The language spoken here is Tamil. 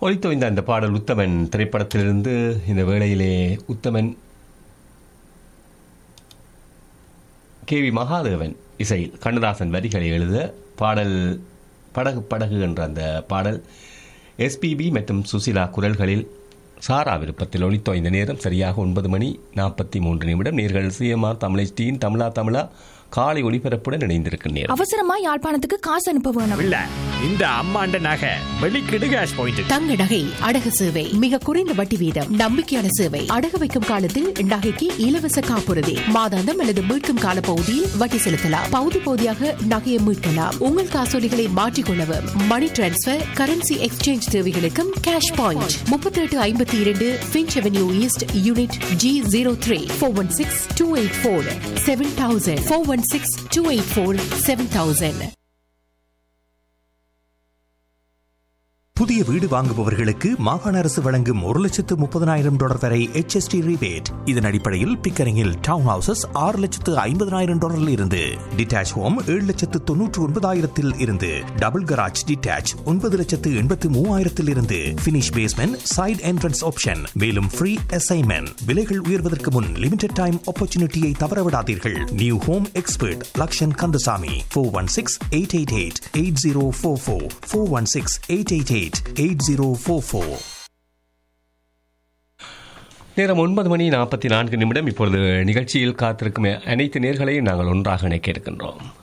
ஒலித்தோய்ந்த அந்த பாடல் உத்தமன் திரைப்படத்திலிருந்து. இந்த வேளையிலே உத்தமன் KV மகாதேவன் இசையில் கண்ணதாசன் வரிகளை எழுத பாடல் படகு படகு என்ற அந்த பாடல் SPB மற்றும் சுசிலா குரல்களில் சாரா விருப்பத்தில் ஒலித்தோய்ந்த நேரம் சரியாக 9:43. நேர்கள் CMR தமிழ் டீன் தமிழா காலை ஒளிபரப்புடன் இணைந்திருக்கும் நேரம். அவசரமா யாழ்ப்பாணத்துக்கு காசு அனுப்ப வேணும். இல்ல இந்த அம்மாண்ட நகை வெளிக்கிடு கேஷ் பாயிண்ட். தங்க நகை அடகு சேவை மிக குறைந்த வட்டி வீதம், நம்பிக்கையான சேவை. அடகு வைக்கும் காலத்தில் நகைக்கு இலவச காப்புறுதி, மாதாந்தம் அல்லது மீட்கும் கால பகுதியில் வட்டி செலுத்தலாம். பகுதி பகுதியாக நகையை மீட்கலாம். உங்கள் காசோலிகளை மாற்றிக்கொள்ளவும் மணி டிரான்ஸ்பர், கரன்சி எக்ஸ்சேஞ்ச் தேவைகளுக்கும் cash point. 3852 Finch Avenue East Unit G03 416-284-7000 416-284-7000. புதிய வீடு வாங்குபவர்களுக்கு மாகாண அரசு வழங்கும் $1,30,000 வரை HST rebate. இதன் அடிப்படையில் பிக்கரிங்கில் டவுன் ஹவுசஸ் $6,50,000 இருந்து, டிட்டாச் ஹோம் $7,99,000 இருந்து, டபுள் கராஜ் டிட்டாச் $9,83,000 இருந்து, finish basement side entrance option. மேலும் ஃப்ரீ அசைன்மெண்ட். விலைகள் உயர்வதற்கு முன் லிமிடெட் டைம் ஆப்பர்ச்சுனிட்டியை தவறவிடாதீர்கள். New home expert Lakshan Kandasamy 416-888-8044 416-888-8044. நேரம் 9:44. இப்பொழுது நிகழ்ச்சியில் காத்திருக்கும் அனைத்து நேர்களையும் நாங்கள் ஒன்றாக இணைக்க இருக்கின்றோம்.